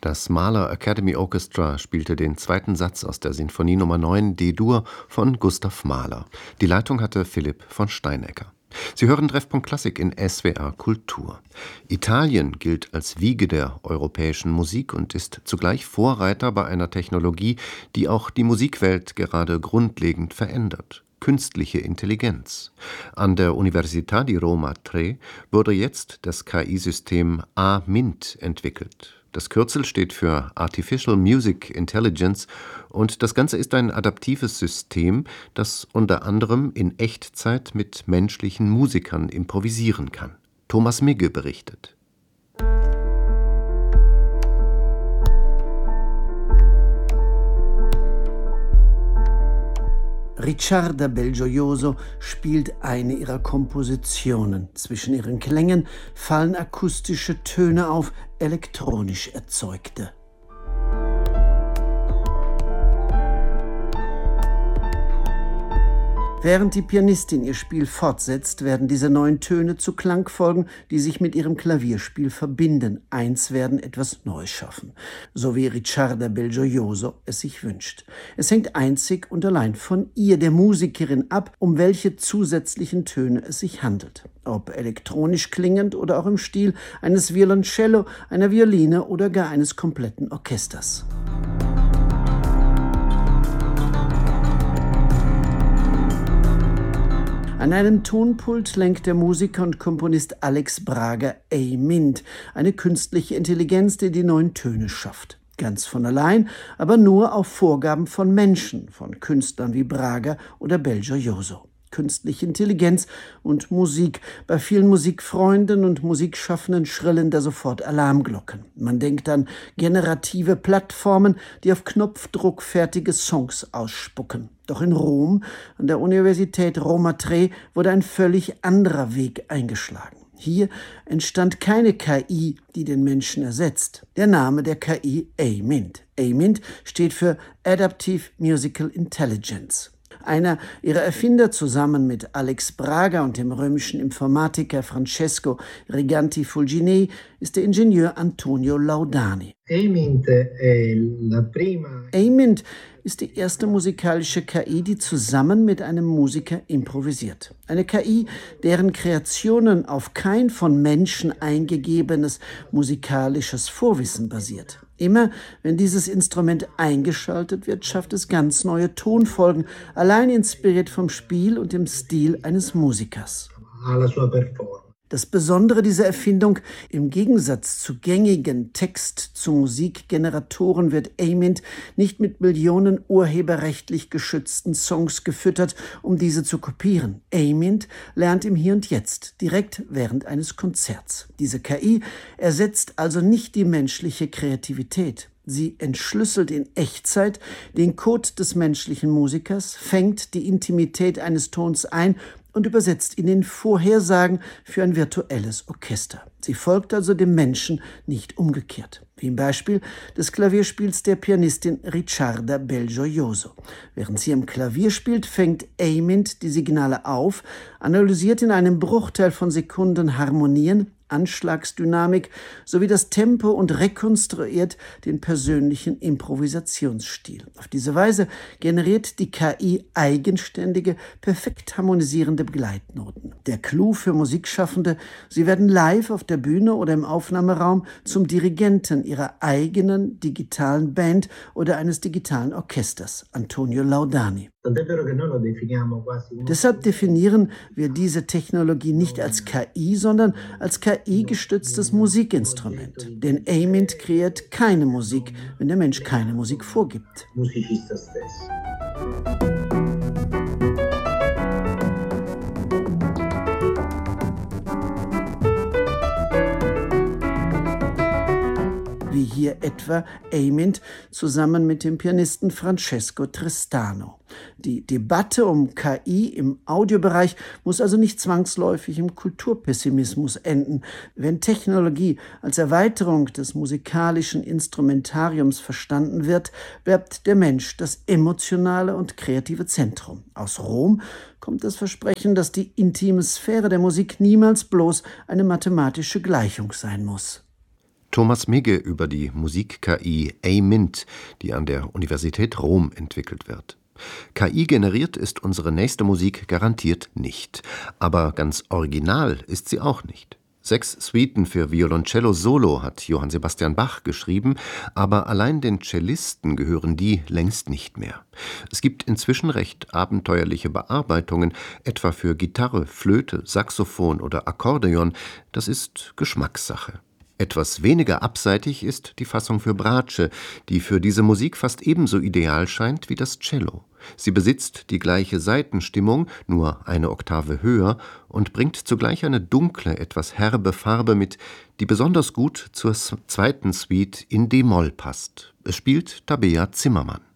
Das Mahler Academy Orchestra spielte den zweiten Satz aus der Sinfonie Nummer 9 D-Dur von Gustav Mahler. Die Leitung hatte Philipp von Steinecker. Sie hören Treffpunkt Klassik in SWR Kultur. Italien gilt als Wiege der europäischen Musik und ist zugleich Vorreiter bei einer Technologie, die auch die Musikwelt gerade grundlegend verändert: künstliche Intelligenz. An der Università di Roma III wurde jetzt das KI-System A-Mint entwickelt. Das Kürzel steht für Artificial Music Intelligence und das Ganze ist ein adaptives System, das unter anderem in Echtzeit mit menschlichen Musikern improvisieren kann. Thomas Migge berichtet. Ricciarda Belgioioso spielt eine ihrer Kompositionen. Zwischen ihren Klängen fallen akustische Töne auf, elektronisch erzeugte. Während die Pianistin ihr Spiel fortsetzt, werden diese neuen Töne zu Klangfolgen, die sich mit ihrem Klavierspiel verbinden, eins werden, etwas Neues schaffen, so wie Ricciarda Belgioioso es sich wünscht. Es hängt einzig und allein von ihr, der Musikerin, ab, um welche zusätzlichen Töne es sich handelt. Ob elektronisch klingend oder auch im Stil eines Violoncello, einer Violine oder gar eines kompletten Orchesters. An einem Tonpult lenkt der Musiker und Komponist Alex Braga A-Mint, eine künstliche Intelligenz, die die neuen Töne schafft. Ganz von allein, aber nur auf Vorgaben von Menschen, von Künstlern wie Braga oder Belgioioso. Künstliche Intelligenz und Musik. Bei vielen Musikfreunden und Musikschaffenden schrillen da sofort Alarmglocken. Man denkt an generative Plattformen, die auf Knopfdruck fertige Songs ausspucken. Doch in Rom, an der Universität Roma III, wurde ein völlig anderer Weg eingeschlagen. Hier entstand keine KI, die den Menschen ersetzt. Der Name der KI A-Mint. A-Mint steht für Adaptive Musical Intelligence. Einer ihrer Erfinder zusammen mit Alex Braga und dem römischen Informatiker Francesco Riganti Fulginei ist der Ingenieur Antonio Laudani. A-Mint ist die erste musikalische KI, die zusammen mit einem Musiker improvisiert. Eine KI, deren Kreationen auf kein von Menschen eingegebenes musikalisches Vorwissen basiert. Immer, wenn dieses Instrument eingeschaltet wird, schafft es ganz neue Tonfolgen, allein inspiriert vom Spiel und dem Stil eines Musikers. Das Besondere dieser Erfindung: im Gegensatz zu gängigen Text-zu-Musik-Generatoren wird A-Mint nicht mit Millionen urheberrechtlich geschützten Songs gefüttert, um diese zu kopieren. A-Mint lernt im Hier und Jetzt, direkt während eines Konzerts. Diese KI ersetzt also nicht die menschliche Kreativität. Sie entschlüsselt in Echtzeit den Code des menschlichen Musikers, fängt die Intimität eines Tons ein und übersetzt ihn in Vorhersagen für ein virtuelles Orchester. Sie folgt also dem Menschen, nicht umgekehrt. Wie im Beispiel des Klavierspiels der Pianistin Ricciarda Belgioioso. Während sie am Klavier spielt, fängt A-Mint die Signale auf, analysiert in einem Bruchteil von Sekunden Harmonien, Anschlagsdynamik sowie das Tempo und rekonstruiert den persönlichen Improvisationsstil. Auf diese Weise generiert die KI eigenständige, perfekt harmonisierende Begleitnoten. Der Clou für Musikschaffende: sie werden live auf der Bühne oder im Aufnahmeraum zum Dirigenten ihrer eigenen digitalen Band oder eines digitalen Orchesters. Antonio Laudani. Deshalb definieren wir diese Technologie nicht als KI, sondern als KI-gestütztes Musikinstrument. Denn A-Mint kreiert keine Musik, wenn der Mensch keine Musik vorgibt. Wie hier etwa A-Mint zusammen mit dem Pianisten Francesco Tristano. Die Debatte um KI im Audiobereich muss also nicht zwangsläufig im Kulturpessimismus enden. Wenn Technologie als Erweiterung des musikalischen Instrumentariums verstanden wird, bleibt der Mensch das emotionale und kreative Zentrum. Aus Rom kommt das Versprechen, dass die intime Sphäre der Musik niemals bloß eine mathematische Gleichung sein muss. Thomas Migge über die Musik-KI A-Mint, die an der Universität Rom entwickelt wird. KI-generiert ist unsere nächste Musik garantiert nicht. Aber ganz original ist sie auch nicht. 6 Suiten für Violoncello Solo hat Johann Sebastian Bach geschrieben, aber allein den Cellisten gehören die längst nicht mehr. Es gibt inzwischen recht abenteuerliche Bearbeitungen, etwa für Gitarre, Flöte, Saxophon oder Akkordeon. Das ist Geschmackssache. Etwas weniger abseitig ist die Fassung für Bratsche, die für diese Musik fast ebenso ideal scheint wie das Cello. Sie besitzt die gleiche Saitenstimmung, nur eine Oktave höher, und bringt zugleich eine dunkle, etwas herbe Farbe mit, die besonders gut zur zweiten Suite in d-Moll passt. Es spielt Tabea Zimmermann.